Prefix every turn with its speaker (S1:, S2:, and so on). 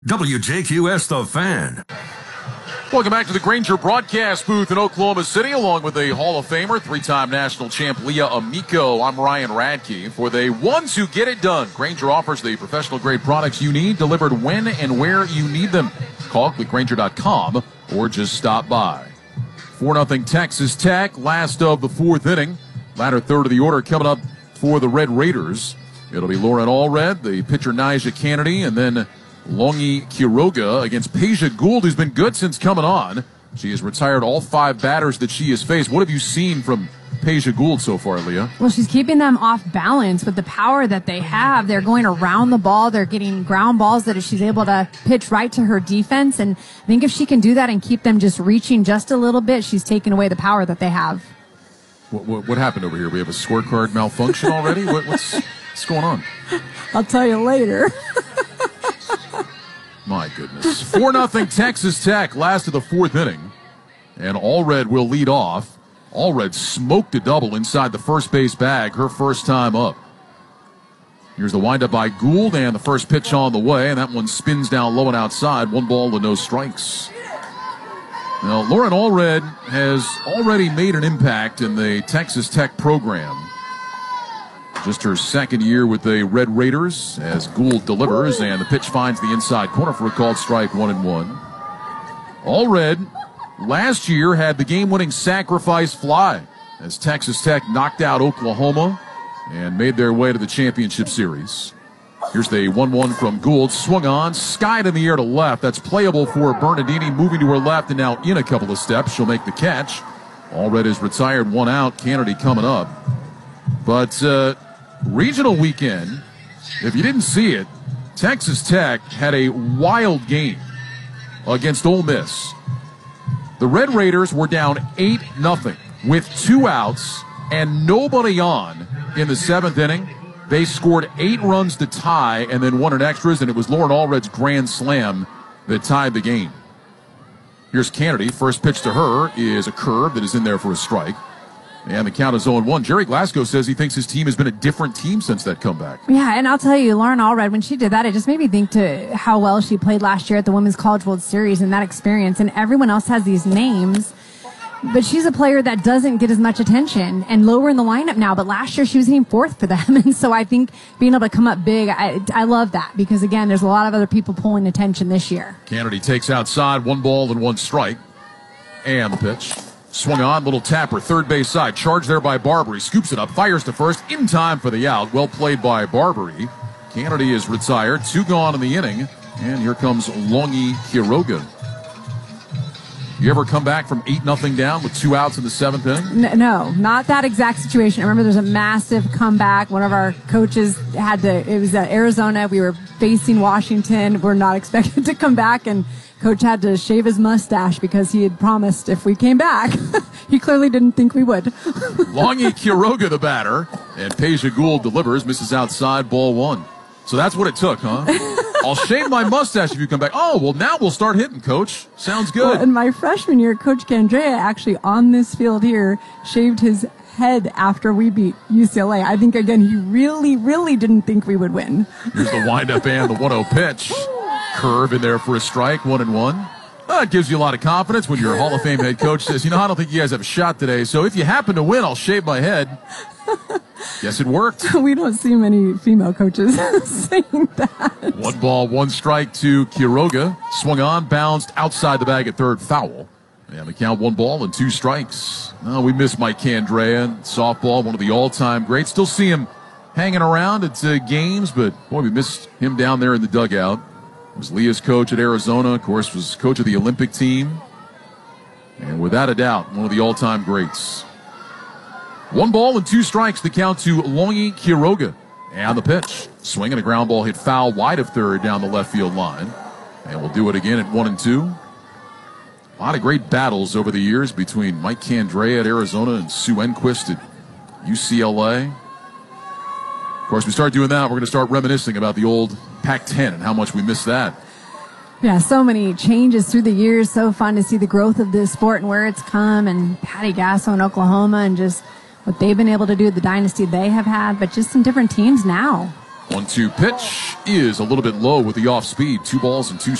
S1: WJQS The Fan.
S2: Welcome back to the Grainger broadcast booth in Oklahoma City, along with the Hall of Famer, three-time national champ Leah Amico. I'm Ryan Radke. For the ones who get it done, Grainger offers the professional-grade products you need, delivered when and where you need them. Call clickgrainger.com or just stop by. 4-0 Texas Tech, last of the fourth inning. Latter third of the order coming up for the Red Raiders. It'll be Lauren Allred, the pitcher Nyjah Kennedy, and then Longy Quiroga against Peja Gould, who's been good since coming on. She has retired all 5 batters that she has faced. What have you seen from Peja Gould so far, Leah?
S3: Well, she's keeping them off balance with the power that they have. They're going around the ball. They're getting ground balls that she's able to pitch right to her defense. And I think if she can do that and keep them just reaching just a little bit, she's taking away the power that they have.
S2: What happened over here? We have a scorecard malfunction already? What's going on?
S3: I'll tell you later.
S2: My goodness. 4-0 Texas Tech, last of the fourth inning. And Allred will lead off. Allred smoked a double inside the first base bag, her first time up. Here's the windup by Gould, and the first pitch on the way, and that one spins down low and outside. 1 ball with no strikes. Now, Lauren Allred has already made an impact in the Texas Tech program. Just her second year with the Red Raiders as Gould delivers, and the pitch finds the inside corner for a called strike, 1-1. Allred last year had the game-winning sacrifice fly as Texas Tech knocked out Oklahoma and made their way to the championship series. Here's the 1-1 from Gould, swung on, skied in the air to left. That's playable for Bernardini, moving to her left and now in a couple of steps. She'll make the catch. Allred is retired, 1 out. Kennedy coming up. But regional weekend, if you didn't see it, Texas Tech had a wild game against Ole Miss. The Red Raiders were down 8-0 with 2 outs and nobody on in the 7th inning. They scored 8 runs to tie and then 1 in extras, and it was Lauren Allred's grand slam that tied the game. Here's Kennedy. First pitch to her is a curve that is in there for a strike. And the count is 0-1. Jerry Glasgow says he thinks his team has been a different team since that comeback.
S3: Yeah, and I'll tell you, Lauren Allred, when she did that, it just made me think to how well she played last year at the Women's College World Series and that experience. And everyone else has these names, but she's a player that doesn't get as much attention and lower in the lineup now. But last year she was hitting 4th for them. And so I think being able to come up big, I love that because, again, there's a lot of other people pulling attention this year.
S2: Kennedy takes outside, 1 ball and 1 strike. And the pitch. Swung on, little tapper, third base side. Charged there by Barbary. Scoops it up, fires to first, in time for the out. Well played by Barbary. Kennedy is retired, 2 gone in the inning. And here comes Longy Quiroga. You ever come back from 8-0 down with 2 outs in the 7th inning?
S3: No, not that exact situation. I remember there's a massive comeback. One of our coaches it was at Arizona. We were facing Washington. We're not expected to come back, and Coach had to shave his mustache because he had promised if we came back. He clearly didn't think we would.
S2: Longy Quiroga, the batter, and Peja Gould delivers, misses outside, ball 1. So that's what it took, huh? I'll shave my mustache if you come back. Oh, well, now we'll start hitting, Coach. Sounds good.
S3: Well, in my freshman year, Coach Candrea actually on this field here shaved his head after we beat UCLA. I think, again, he really, really didn't think we would win.
S2: Here's the windup and the 1-0 pitch. Curve in there for a strike, 1-1. It gives you a lot of confidence when your Hall of Fame head coach says, I don't think you guys have a shot today, so if you happen to win, I'll shave my head. Yes, it worked.
S3: We don't see many female coaches saying that.
S2: 1 ball, 1 strike to Quiroga. Swung on, bounced outside the bag at third, foul. And the count 1 ball and 2 strikes. Oh, we miss Mike Candrea, softball, one of the all-time greats. Still see him hanging around at games, but boy, we missed him down there in the dugout. Was Leah's coach at Arizona, of course, was coach of the Olympic team. And without a doubt, one of the all-time greats. 1 ball and 2 strikes, the count to Longy Quiroga. And the pitch. Swing and a ground ball hit foul wide of third down the left field line. And we'll do it again at 1-2. A lot of great battles over the years between Mike Candrea at Arizona and Sue Enquist at UCLA. Of course, we start doing that, we're going to start reminiscing about the old Pac-10 and how much we miss that.
S3: Yeah, so many changes through the years. So fun to see the growth of this sport and where it's come, and Patty Gasso in Oklahoma and just what they've been able to do, the dynasty they have had, but just some different teams now.
S2: 1-2 pitch is a little bit low with the off speed. 2 balls and 2